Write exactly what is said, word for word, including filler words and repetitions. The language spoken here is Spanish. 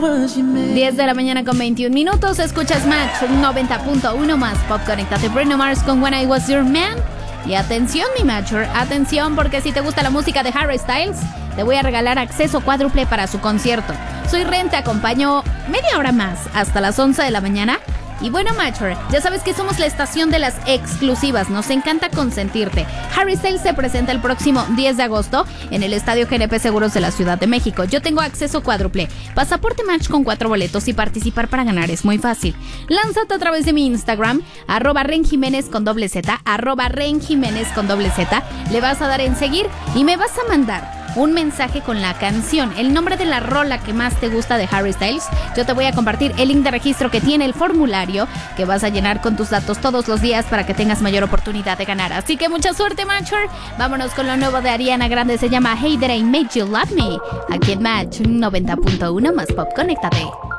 diez de la mañana con veintiún minutos. Escuchas Match noventa punto uno más Pop. Conéctate. Bruno Mars con When I Was Your Man. Y atención, mi Matcher, atención, porque si te gusta la música de Harry Styles, te voy a regalar acceso cuádruple para su concierto. Soy Ren, te acompaño media hora más hasta las once de la mañana. Y bueno, Matcher, ya sabes que somos la estación de las exclusivas, nos encanta consentirte. Harry Styles se presenta el próximo diez de agosto en el Estadio G N P Seguros de la Ciudad de México. Yo tengo acceso cuádruple, pasaporte Match con cuatro boletos y participar para ganar es muy fácil. Lánzate a través de mi Instagram, arroba Ren Jiménez con doble Z, arroba Ren Jiménez con doble Z. Le vas a dar en seguir y me vas a mandar un mensaje con la canción, el nombre de la rola que más te gusta de Harry Styles. Yo te voy a compartir el link de registro que tiene el formulario que vas a llenar con tus datos todos los días para que tengas mayor oportunidad de ganar. Así que mucha suerte, Matcher. Vámonos con lo nuevo de Ariana Grande, se llama Hey That I Made You Love Me. Aquí en Match noventa punto uno más Pop, conéctate.